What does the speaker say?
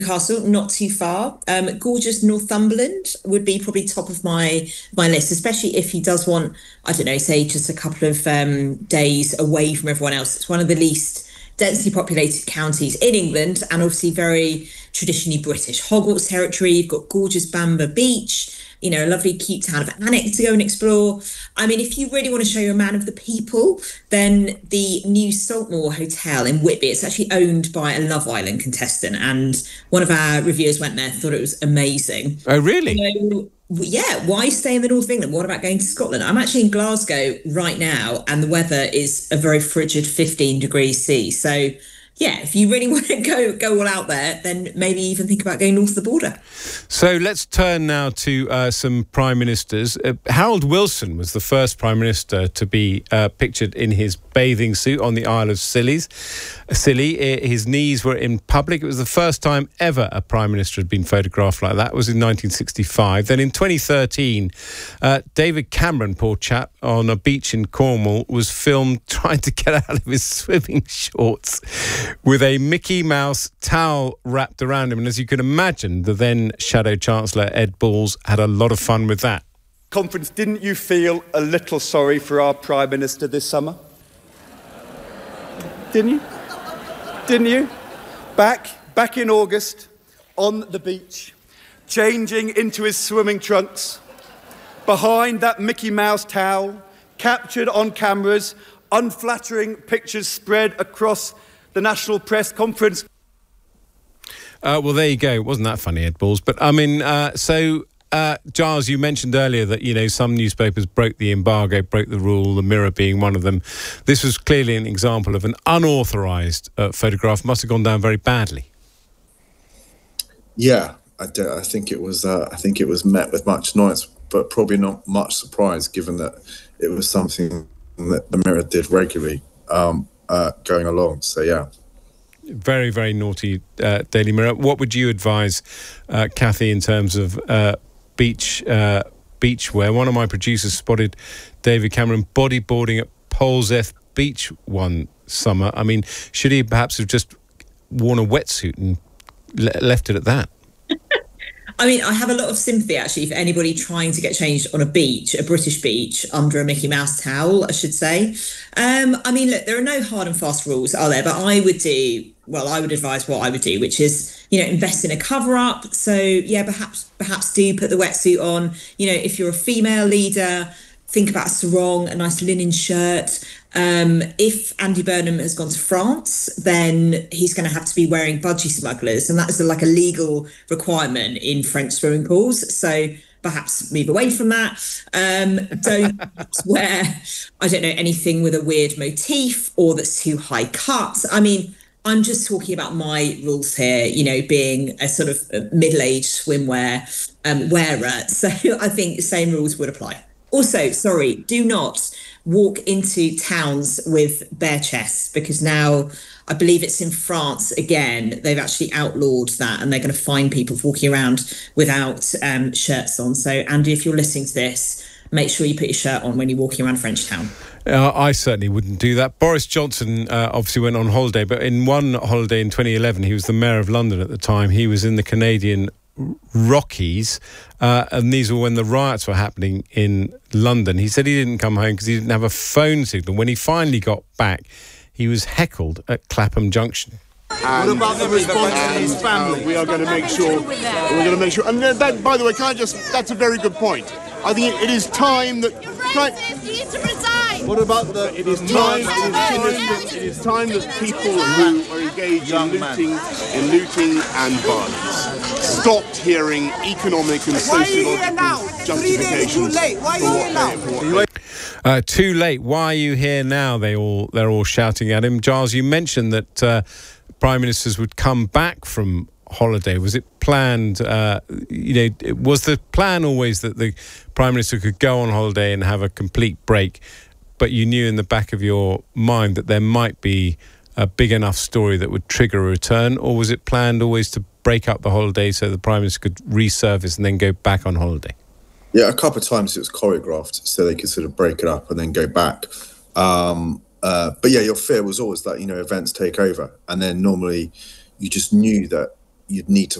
Newcastle, not too far. Gorgeous Northumberland would be probably top of my list, especially if he does want, I don't know, say just a couple of days away from everyone else. It's one of the least densely populated counties in England, and obviously very traditionally British. Hogwarts territory. You've got gorgeous Bamber Beach. A lovely cute town of Alnwick to go and explore. I mean, if you really want to show you're a man of the people, then the new Saltmore Hotel in Whitby, it's actually owned by a Love Island contestant, and one of our reviewers went there, thought it was amazing. Oh, really? So, yeah, why stay in the north of England? What about going to Scotland? I'm actually in Glasgow right now, and the weather is a very frigid 15 degrees C. So, yeah, if you really want to go all out there, then maybe even think about going north of the border. So let's turn now to some prime ministers. Harold Wilson was the first prime minister to be pictured in his bathing suit on the Isle of Scilly. His knees were in public. It was the first time ever a prime minister had been photographed like that. It was in 1965. Then in 2013, David Cameron, poor chap, on a beach in Cornwall, was filmed trying to get out of his swimming shorts with a Mickey Mouse towel wrapped around him. And as you can imagine, the then Shadow Chancellor, Ed Balls, had a lot of fun with that. Conference, didn't you feel a little sorry for our Prime Minister this summer? Didn't you? Didn't you? Back in August, on the beach, changing into his swimming trunks, behind that Mickey Mouse towel, captured on cameras, unflattering pictures spread across the National Press Conference. Well, there you go. It wasn't that funny, Ed Balls. But, I mean, Giles, you mentioned earlier that, some newspapers broke the embargo, broke the rule, the Mirror being one of them. This was clearly an example of an unauthorised photograph. Must have gone down very badly. Yeah, I think it was met with much noise, but probably not much surprise, given that it was something that the Mirror did regularly going along. So, yeah. Very, very naughty Daily Mirror. What would you advise, Kathy, in terms of beachwear? One of my producers spotted David Cameron bodyboarding at Polzeath Beach one summer. I mean, should he perhaps have just worn a wetsuit and left it at that? I mean, I have a lot of sympathy, actually, for anybody trying to get changed on a beach, a British beach, under a Mickey Mouse towel, I should say. I mean, look, there are no hard and fast rules, are there? But I would advise what I would do, which is, invest in a cover-up. So, yeah, perhaps do put the wetsuit on. If you're a female leader, think about a sarong, a nice linen shirt. If Andy Burnham has gone to France, then he's going to have to be wearing budgie smugglers, and that is like a legal requirement in French swimming pools. So perhaps move away from that. Don't wear, I don't know, anything with a weird motif or that's too high cut. I mean, I'm just talking about my rules here, being a sort of middle-aged swimwear wearer. So I think the same rules would apply. Also, do not walk into towns with bare chests, because now I believe it's in France again. They've actually outlawed that, and they're going to fine people for walking around without shirts on. So, Andy, if you're listening to this, make sure you put your shirt on when you're walking around French town. I certainly wouldn't do that. Boris Johnson obviously went on holiday, but in one holiday in 2011, he was the Mayor of London at the time. He was in the Canadian Rockies, and these were when the riots were happening in London. He said he didn't come home because he didn't have a phone signal. When he finally got back, he was heckled at Clapham Junction. What about the response to his family? We are going to make sure. And that, by the way, that's a very good point. I think it is time that. What about the? It is time that people who are engaged in looting and violence stopped hearing economic and sociological justifications. Too late. Why are you here now? They're all shouting at him. Giles, you mentioned that prime ministers would come back from holiday. Was it planned? Was the plan always that the prime minister could go on holiday and have a complete break, but you knew in the back of your mind that there might be a big enough story that would trigger a return, or was it planned always to break up the holiday so the prime minister could resurface and then go back on holiday? Yeah, a couple of times it was choreographed so they could sort of break it up and then go back. But yeah, your fear was always that, events take over. And then normally you just knew that, you'd need to